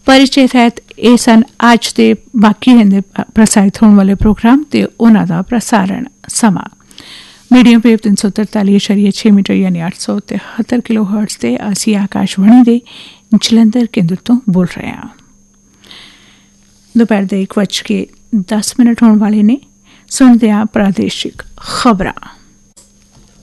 परिचय तहत ਇਹ ਸਨ ਅੱਜ ਦੇ ਬਾਕੀ ਰਹਿੰਦੇ ਪ੍ਰਸਾਰਿਤ ਹੋਣ ਵਾਲੇ ਪ੍ਰੋਗਰਾਮ ਤੇ ਉਹਨਾਂ ਦਾ ਪ੍ਰਸਾਰਣ ਸਮਾਂ। ਮੀਡੀਅਮ ਵੇਵ 343.6 ਮੀਟਰ ਯਾਨੀ 873 ਕਿਲੋ ਹਰਟਜ਼ ਤੇ ਅਸੀਂ ਆਕਾਸ਼ਵਾਣੀ ਦੇ ਜਲੰਧਰ ਕੇਂਦਰ ਤੋਂ ਬੋਲ ਰਹੇ ਹਾਂ। ਦੁਪਹਿਰ ਦੇ 1:10 ਹੋਣ ਵਾਲੇ ਨੇ। ਸੁਣਦੇ ਹਾਂ ਪ੍ਰਾਦੇਸ਼ਿਕ ਖਬਰਾਂ।